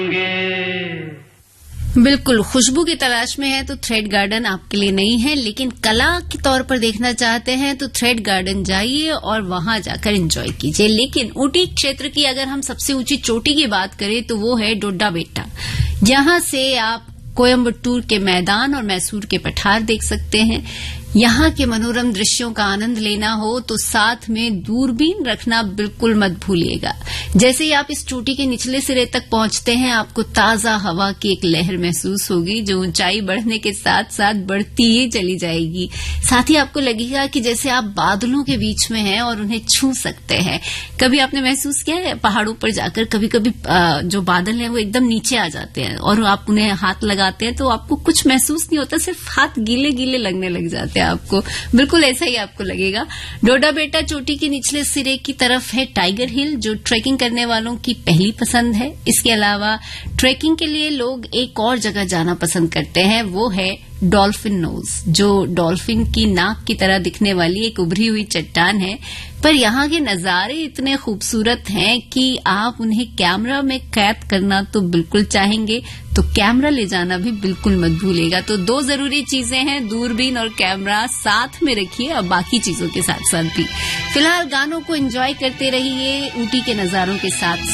बिल्कुल, खुशबू की तलाश में है तो थ्रेड गार्डन आपके लिए नहीं है, लेकिन कला के तौर पर देखना चाहते हैं तो थ्रेड गार्डन जाइए और वहां जाकर एंजॉय कीजिए। लेकिन ऊटी क्षेत्र की अगर हम सबसे ऊंची चोटी की बात करें तो वो है डोडा बेट्टा। यहां से आप कोयम्बटूर के मैदान और मैसूर के पठार देख सकते हैं। यहां के मनोरम दृश्यों का आनंद लेना हो तो साथ में दूरबीन रखना बिल्कुल मत भूलिएगा। जैसे ही आप इस चोटी के निचले सिरे तक पहुंचते हैं, आपको ताजा हवा की एक लहर महसूस होगी जो ऊंचाई बढ़ने के साथ साथ बढ़ती ही चली जाएगी। साथ ही आपको लगेगा कि जैसे आप बादलों के बीच में हैं और उन्हें छू सकते हैं। कभी आपने महसूस किया है पहाड़ों पर जाकर कभी कभी जो बादल हैं वो एकदम नीचे आ जाते हैं और आप उन्हें हाथ लगाते हैं तो आपको कुछ महसूस नहीं होता, सिर्फ हाथ गीले गीले लगने लग जाते हैं आपको। बिल्कुल ऐसा ही आपको लगेगा। डोडा बेटा चोटी के निचले सिरे की तरफ है टाइगर हिल, जो ट्रैकिंग करने वालों की पहली पसंद है। इसके अलावा ट्रैकिंग के लिए लोग एक और जगह जाना पसंद करते हैं, वो है डॉल्फिन नोज, जो डॉल्फिन की नाक की तरह दिखने वाली एक उभरी हुई चट्टान है। पर यहाँ के नजारे इतने खूबसूरत हैं कि आप उन्हें कैमरा में कैद करना तो बिल्कुल चाहेंगे, तो कैमरा ले जाना भी बिल्कुल मत भूलिएगा। तो दो जरूरी चीजें हैं, दूरबीन और कैमरा साथ में रखिए और बाकी चीजों के साथ साथ भी। फिलहाल गानों को एंजॉय करते रहिए ऊटी के नजारों के साथ।